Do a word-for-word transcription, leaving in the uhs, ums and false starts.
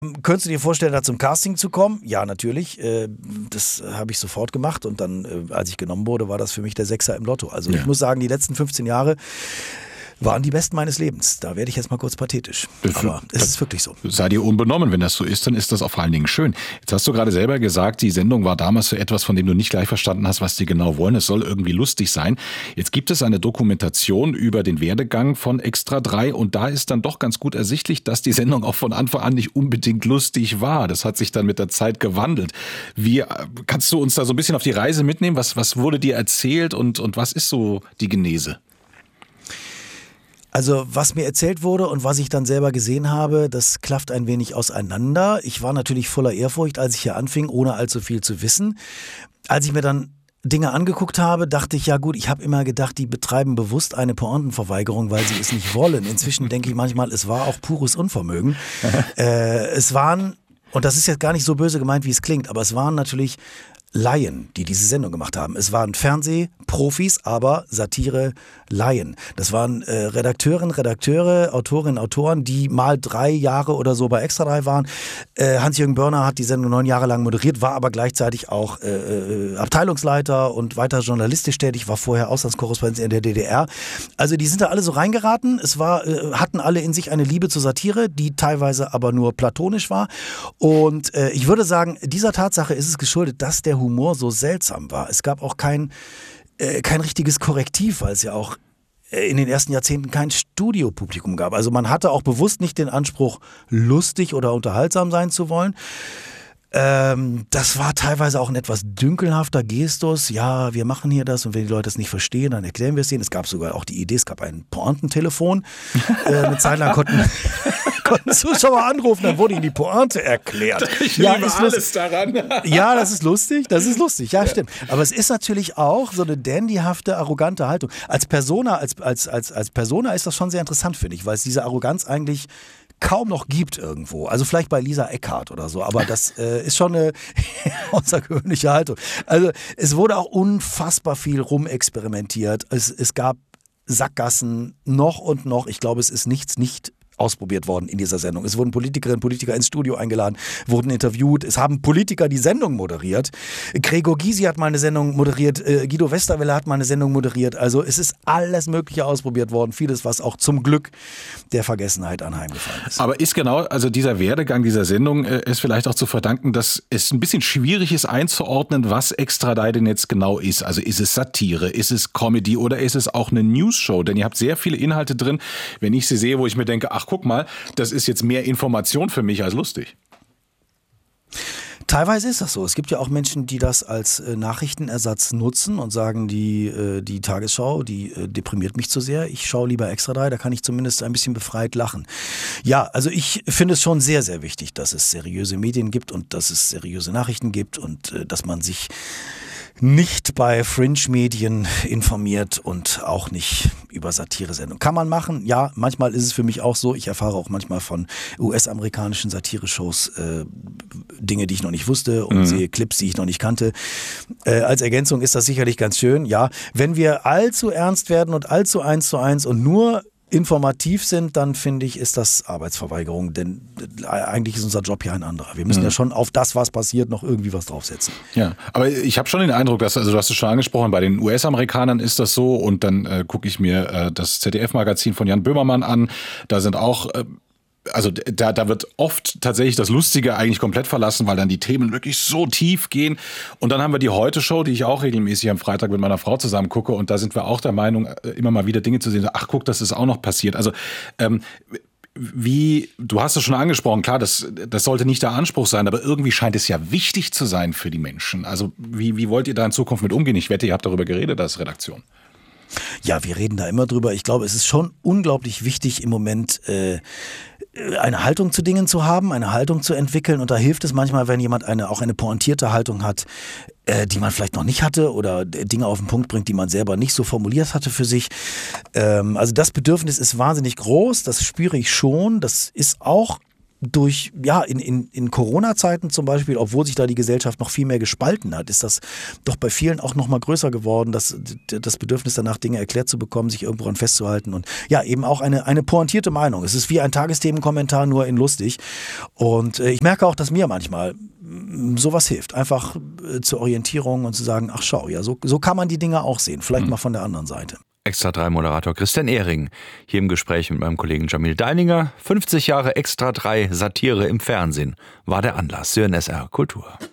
Könntest du dir vorstellen, da zum Casting zu kommen? Ja, natürlich. Äh, Das habe ich sofort gemacht und dann, äh, als ich genommen wurde, war das für mich der Sechser im Lotto. Also Ja. ich muss sagen, die letzten fünfzehn Jahre waren die besten meines Lebens. Da werde ich jetzt mal kurz pathetisch. Aber es ist wirklich so. Sei dir unbenommen, wenn das so ist, dann ist das auch vor allen Dingen schön. Jetzt hast du gerade selber gesagt, die Sendung war damals so etwas, von dem du nicht gleich verstanden hast, was die genau wollen. Es soll irgendwie lustig sein. Jetzt gibt es eine Dokumentation über den Werdegang von Extra drei und da ist dann doch ganz gut ersichtlich, dass die Sendung auch von Anfang an nicht unbedingt lustig war. Das hat sich dann mit der Zeit gewandelt. Wie kannst du uns da so ein bisschen auf die Reise mitnehmen? Was, was wurde dir erzählt und, und was ist so die Genese? Also was mir erzählt wurde und was ich dann selber gesehen habe, das klafft ein wenig auseinander. Ich war natürlich voller Ehrfurcht, als ich hier anfing, ohne allzu viel zu wissen. Als ich mir dann Dinge angeguckt habe, dachte ich, ja gut, ich habe immer gedacht, die betreiben bewusst eine Pointenverweigerung, weil sie es nicht wollen. Inzwischen denke ich manchmal, es war auch pures Unvermögen. äh, es waren, und das ist jetzt gar nicht so böse gemeint, wie es klingt, aber es waren natürlich Laien, die diese Sendung gemacht haben. Es waren Fernsehprofis, aber Satire-Laien. Das waren äh, Redakteurinnen, Redakteure, Autorinnen, Autoren, die mal drei Jahre oder so bei Extra drei waren. Äh, Hans-Jürgen Börner hat die Sendung neun Jahre lang moderiert, war aber gleichzeitig auch äh, äh, Abteilungsleiter und weiter journalistisch tätig, war vorher Auslandskorrespondent in der D D R. Also die sind da alle so reingeraten. Es war, äh, hatten alle in sich eine Liebe zur Satire, die teilweise aber nur platonisch war. Und äh, ich würde sagen, dieser Tatsache ist es geschuldet, dass der Humor so seltsam war. Es gab auch kein, äh, kein richtiges Korrektiv, weil es ja auch äh, in den ersten Jahrzehnten kein Studiopublikum gab. Also man hatte auch bewusst nicht den Anspruch, lustig oder unterhaltsam sein zu wollen. Ähm, das war teilweise auch ein etwas dünkelhafter Gestus. Ja, wir machen hier das und wenn die Leute es nicht verstehen, dann erklären wir es denen. Es gab sogar auch die Idee, es gab ein Pointentelefon. äh, eine Zeit lang konnten, konnten Zuschauer anrufen, dann wurde ihnen die Pointe erklärt. Ich ja, liebe ist alles lustig. daran. Ja, das ist lustig, das ist lustig, ja, stimmt. Aber es ist natürlich auch so eine dandyhafte, arrogante Haltung. Als Persona, als, als, als, als Persona ist das schon sehr interessant, finde ich, weil es diese Arroganz eigentlich kaum noch gibt irgendwo. Also vielleicht bei Lisa Eckhardt oder so, aber das äh, ist schon eine außergewöhnliche Haltung. Also es wurde auch unfassbar viel rumexperimentiert. Es, es gab Sackgassen noch und noch. Ich glaube, es ist nichts nicht ausprobiert worden in dieser Sendung. Es wurden Politikerinnen und Politiker ins Studio eingeladen, wurden interviewt. Es haben Politiker die Sendung moderiert. Gregor Gysi hat mal eine Sendung moderiert. Äh, Guido Westerwelle hat mal eine Sendung moderiert. Also es ist alles Mögliche ausprobiert worden. Vieles, was auch zum Glück der Vergessenheit anheimgefallen ist. Aber ist genau, also dieser Werdegang dieser Sendung äh, ist vielleicht auch zu verdanken, dass es ein bisschen schwierig ist einzuordnen, was Extra drei denn jetzt genau ist. Also ist es Satire, ist es Comedy oder ist es auch eine News-Show? Denn ihr habt sehr viele Inhalte drin, wenn ich sie sehe, wo ich mir denke, ach guck mal, das ist jetzt mehr Information für mich als lustig. Teilweise ist das so. Es gibt ja auch Menschen, die das als äh, Nachrichtenersatz nutzen und sagen, die, äh, die Tagesschau, die äh, deprimiert mich zu sehr. Ich schaue lieber Extra drei, da kann ich zumindest ein bisschen befreit lachen. Ja, also ich finde es schon sehr, sehr wichtig, dass es seriöse Medien gibt und dass es seriöse Nachrichten gibt und äh, dass man sich nicht bei Fringe-Medien informiert und auch nicht über Satiresendungen. Kann man machen, ja, manchmal ist es für mich auch so. Ich erfahre auch manchmal von U S-amerikanischen Satire-Shows äh, Dinge, die ich noch nicht wusste und mhm. sehe Clips, die ich noch nicht kannte. Äh, als Ergänzung ist das sicherlich ganz schön, ja. Wenn wir allzu ernst werden und allzu eins zu eins und nur informativ sind, dann finde ich, ist das Arbeitsverweigerung, denn eigentlich ist unser Job ja ein anderer. Wir müssen mhm. ja schon auf das, was passiert, noch irgendwie was draufsetzen. Ja, aber ich habe schon den Eindruck, dass, also du hast es schon angesprochen, bei den U S-Amerikanern ist das so und dann äh, gucke ich mir äh, das Z D F-Magazin von Jan Böhmermann an, da sind auch äh, Also da, da wird oft tatsächlich das Lustige eigentlich komplett verlassen, weil dann die Themen wirklich so tief gehen. Und dann haben wir die Heute-Show, die ich auch regelmäßig am Freitag mit meiner Frau zusammen gucke. Und da sind wir auch der Meinung, immer mal wieder Dinge zu sehen. Ach, guck, das ist auch noch passiert. Also ähm, wie, du hast es schon angesprochen, klar, das, das sollte nicht der Anspruch sein, aber irgendwie scheint es ja wichtig zu sein für die Menschen. Also wie, wie wollt ihr da in Zukunft mit umgehen? Ich wette, ihr habt darüber geredet als Redaktion. Ja, wir reden da immer drüber. Ich glaube, es ist schon unglaublich wichtig im Moment, äh, eine Haltung zu Dingen zu haben, eine Haltung zu entwickeln. Und da hilft es manchmal, wenn jemand eine auch eine pointierte Haltung hat, äh, die man vielleicht noch nicht hatte oder Dinge auf den Punkt bringt, die man selber nicht so formuliert hatte für sich. Ähm, also das Bedürfnis ist wahnsinnig groß, das spüre ich schon. Das ist auch durch, ja, in, in, in Corona-Zeiten zum Beispiel, obwohl sich da die Gesellschaft noch viel mehr gespalten hat, ist das doch bei vielen auch noch mal größer geworden, dass das Bedürfnis danach, Dinge erklärt zu bekommen, sich irgendwo dran festzuhalten und ja, eben auch eine, eine pointierte Meinung. Es ist wie ein Tagesthemenkommentar, nur in lustig. Und äh, ich merke auch, dass mir manchmal mh, sowas hilft. Einfach äh, zur Orientierung und zu sagen, ach schau, ja, so, so kann man die Dinge auch sehen. Vielleicht mhm. mal von der anderen Seite. Extra drei Moderator Christian Ehring, hier im Gespräch mit meinem Kollegen Jamil Deininger. fünfzig Jahre Extra drei Satire im Fernsehen war der Anlass. Für N S R Kultur.